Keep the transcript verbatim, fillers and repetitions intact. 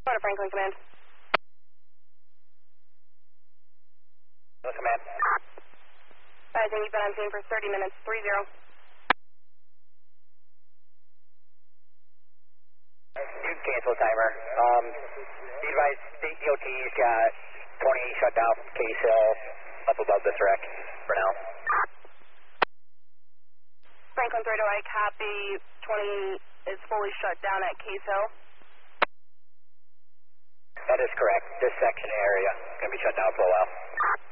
Florida Franklin Command. No command. I think you've been on scene for thirty minutes, three zero. You can cancel timer. Um, be advised, state D O T's got twenty shut down from Case Hill up above this wreck for now. Franklin three oh, I copy. twenty is fully shut down at Case Hill. That is correct. This section area is going to be shut down for a while.